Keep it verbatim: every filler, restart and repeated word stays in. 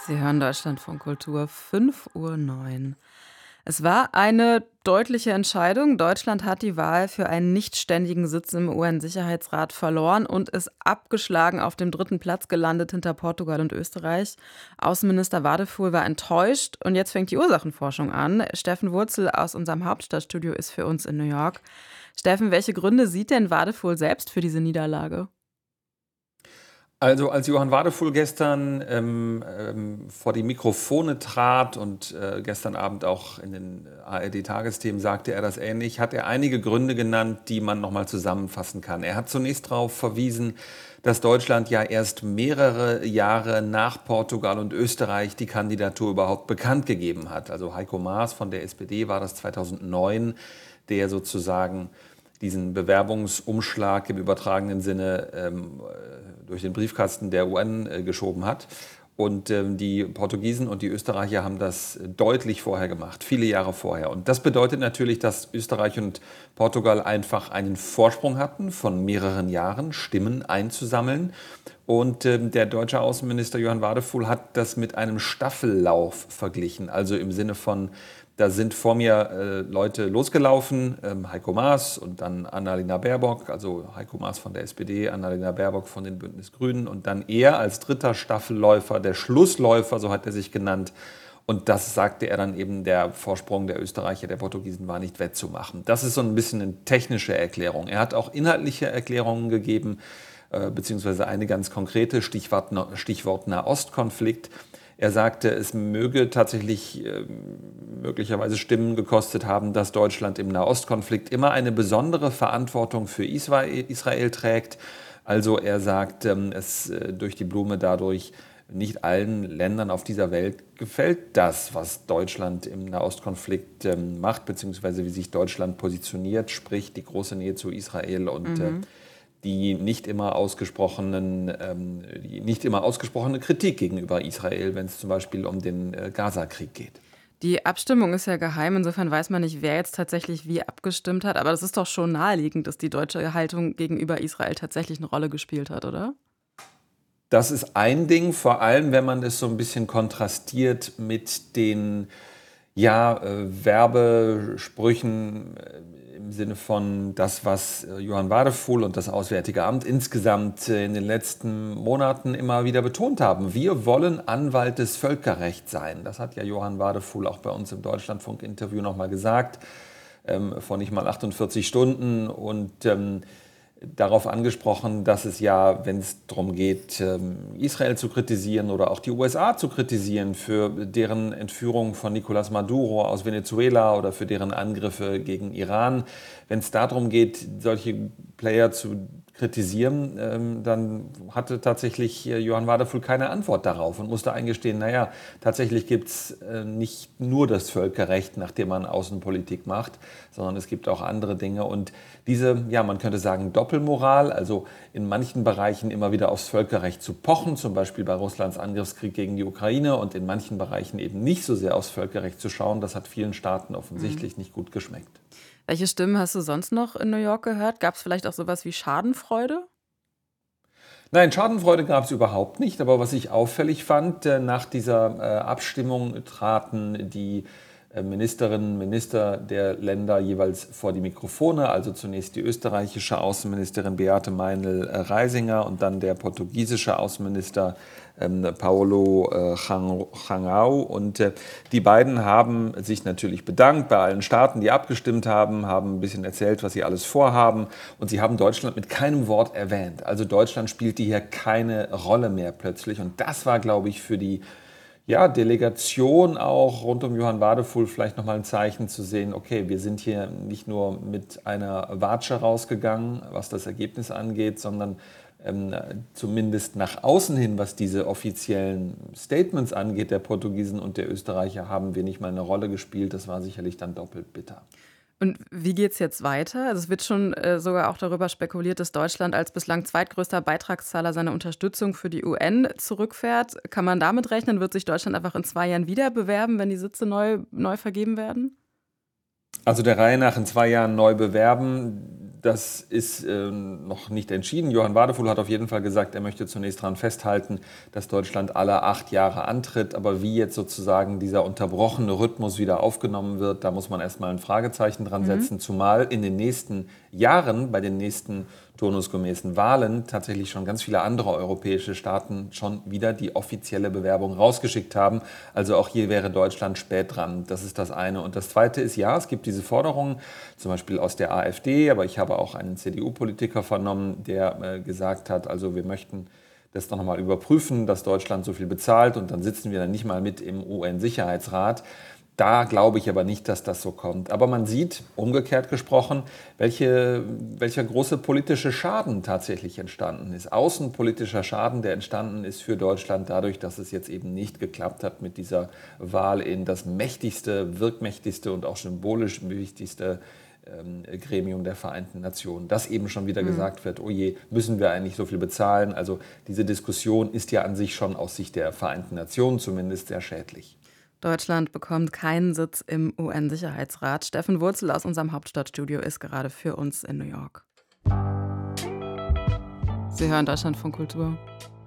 Sie hören Deutschlandfunk Kultur, fünf Uhr neun. Es war eine deutliche Entscheidung. Deutschland hat die Wahl für einen nichtständigen Sitz im U N-Sicherheitsrat verloren und ist abgeschlagen auf dem dritten Platz gelandet hinter Portugal und Österreich. Außenminister Wadefuhl war enttäuscht und jetzt fängt die Ursachenforschung an. Steffen Wurzel aus unserem Hauptstadtstudio ist für uns in New York. Steffen, welche Gründe sieht denn Wadefuhl selbst für diese Niederlage? Also als Johann Wadefuhl gestern ähm, ähm, vor die Mikrofone trat und äh, gestern Abend auch in den A R D-Tagesthemen sagte er das ähnlich, hat er einige Gründe genannt, die man nochmal zusammenfassen kann. Er hat zunächst darauf verwiesen, dass Deutschland ja erst mehrere Jahre nach Portugal und Österreich die Kandidatur überhaupt bekannt gegeben hat. Also Heiko Maas von der S P D war das zweitausendneun, der sozusagen diesen Bewerbungsumschlag im übertragenen Sinne ähm, durch den Briefkasten der U N äh, geschoben hat. Und ähm, die Portugiesen und die Österreicher haben das deutlich vorher gemacht, viele Jahre vorher. Und das bedeutet natürlich, dass Österreich und Portugal einfach einen Vorsprung hatten von mehreren Jahren, Stimmen einzusammeln. Und ähm, der deutsche Außenminister Johann Wadefuhl hat das mit einem Staffellauf verglichen, also im Sinne von: Da sind vor mir äh, Leute losgelaufen, ähm, Heiko Maas und dann Annalena Baerbock, also Heiko Maas von der S P D, Annalena Baerbock von den Bündnisgrünen und dann er als dritter Staffelläufer, der Schlussläufer, so hat er sich genannt. Und das, sagte er dann eben, der Vorsprung der Österreicher, der Portugiesen war nicht wettzumachen. Das ist so ein bisschen eine technische Erklärung. Er hat auch inhaltliche Erklärungen gegeben, äh, beziehungsweise eine ganz konkrete, Stichwort, Stichwort Nahostkonflikt. Er sagte, es möge tatsächlich äh, möglicherweise Stimmen gekostet haben, dass Deutschland im Nahostkonflikt immer eine besondere Verantwortung für Israel, Israel trägt. Also er sagt, ähm, es äh, durch die Blume dadurch nicht allen Ländern auf dieser Welt gefällt das, was Deutschland im Nahostkonflikt ähm, macht, beziehungsweise wie sich Deutschland positioniert, sprich die große Nähe zu Israel und äh, Mhm. die nicht immer ausgesprochenen, ähm, die nicht immer ausgesprochene Kritik gegenüber Israel, wenn es zum Beispiel um den äh, Gaza-Krieg geht. Die Abstimmung ist ja geheim, insofern weiß man nicht, wer jetzt tatsächlich wie abgestimmt hat, aber das ist doch schon naheliegend, dass die deutsche Haltung gegenüber Israel tatsächlich eine Rolle gespielt hat, oder? Das ist ein Ding, vor allem wenn man es so ein bisschen kontrastiert mit den ja, äh, Werbesprüchen äh, im Sinne von das, was äh, Johann Wadefuhl und das Auswärtige Amt insgesamt äh, in den letzten Monaten immer wieder betont haben. Wir wollen Anwalt des Völkerrechts sein. Das hat ja Johann Wadefuhl auch bei uns im Deutschlandfunk-Interview nochmal gesagt, ähm, vor nicht mal achtundvierzig Stunden. Und ähm, darauf angesprochen, dass es ja, wenn es darum geht, Israel zu kritisieren oder auch die U S A zu kritisieren für deren Entführung von Nicolás Maduro aus Venezuela oder für deren Angriffe gegen Iran, wenn es darum geht, solche Player zu kritisieren, dann hatte tatsächlich Johann Wadefuhl keine Antwort darauf und musste eingestehen, naja, tatsächlich gibt es nicht nur das Völkerrecht, nach dem man Außenpolitik macht, sondern es gibt auch andere Dinge. Und diese, ja, man könnte sagen, Doppelmoral, also in manchen Bereichen immer wieder aufs Völkerrecht zu pochen, zum Beispiel bei Russlands Angriffskrieg gegen die Ukraine, und in manchen Bereichen eben nicht so sehr aufs Völkerrecht zu schauen, das hat vielen Staaten offensichtlich nicht gut geschmeckt. Welche Stimmen hast du sonst noch in New York gehört? Gab es vielleicht auch sowas wie Schadenfreude? Nein, Schadenfreude gab es überhaupt nicht, aber was ich auffällig fand, äh, nach dieser äh, Abstimmung traten die äh, Ministerinnen und Minister der Länder jeweils vor die Mikrofone, also zunächst die österreichische Außenministerin Beate Meinl-Reisinger und dann der portugiesische Außenminister ähm, Paulo äh, Changau. Und äh, die beiden haben sich natürlich bedankt bei allen Staaten, die abgestimmt haben, haben ein bisschen erzählt, was sie alles vorhaben. Und sie haben Deutschland mit keinem Wort erwähnt. Also Deutschland spielte hier keine Rolle mehr plötzlich. Und das war, glaube ich, für die ja, Delegation auch rund um Johann Wadefuhl vielleicht nochmal ein Zeichen zu sehen, okay, wir sind hier nicht nur mit einer Watsche rausgegangen, was das Ergebnis angeht, sondern ähm, zumindest nach außen hin, was diese offiziellen Statements angeht, der Portugiesen und der Österreicher, haben wir nicht mal eine Rolle gespielt. Das war sicherlich dann doppelt bitter. Und wie geht's jetzt weiter? Also, es wird schon, äh, sogar auch darüber spekuliert, dass Deutschland als bislang zweitgrößter Beitragszahler seine Unterstützung für die U N zurückfährt. Kann man damit rechnen? Wird sich Deutschland einfach in zwei Jahren wieder bewerben, wenn die Sitze neu neu vergeben werden? Also der Reihe nach in zwei Jahren neu bewerben, Das ist äh, noch nicht entschieden. Johann Wadefuhl hat auf jeden Fall gesagt, er möchte zunächst daran festhalten, dass Deutschland alle acht Jahre antritt. Aber wie jetzt sozusagen dieser unterbrochene Rhythmus wieder aufgenommen wird, da muss man erstmal ein Fragezeichen dran setzen. Mhm. Zumal in den nächsten Jahren, bei den nächsten turnusgemäßen Wahlen, tatsächlich schon ganz viele andere europäische Staaten schon wieder die offizielle Bewerbung rausgeschickt haben. Also auch hier wäre Deutschland spät dran. Das ist das eine. Und das zweite ist, ja, es gibt diese Forderungen, zum Beispiel aus der AfD, aber ich habe auch einen C D U-Politiker vernommen, der äh, gesagt hat, also wir möchten das doch nochmal überprüfen, dass Deutschland so viel bezahlt und dann sitzen wir dann nicht mal mit im U N-Sicherheitsrat. Da glaube ich aber nicht, dass das so kommt. Aber man sieht, umgekehrt gesprochen, welche, welcher große politische Schaden tatsächlich entstanden ist. Außenpolitischer Schaden, der entstanden ist für Deutschland dadurch, dass es jetzt eben nicht geklappt hat mit dieser Wahl in das mächtigste, wirkmächtigste und auch symbolisch wichtigste ähm, Gremium der Vereinten Nationen. Dass eben schon wieder mhm. gesagt wird, oh je, müssen wir eigentlich so viel bezahlen? Also diese Diskussion ist ja an sich schon aus Sicht der Vereinten Nationen zumindest sehr schädlich. Deutschland bekommt keinen Sitz im U N-Sicherheitsrat. Steffen Wurzel aus unserem Hauptstadtstudio ist gerade für uns in New York. Sie hören Deutschlandfunk Kultur.